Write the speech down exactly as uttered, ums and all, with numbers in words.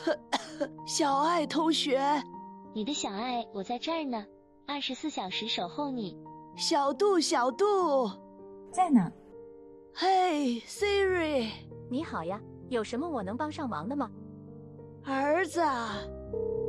小爱同学， 你的小爱，我在这儿呢，二十四小时守候你。 小杜，小杜， 在呢。 嘿 ，Siri， 你好呀，有什么我能帮上忙的吗？ 儿子。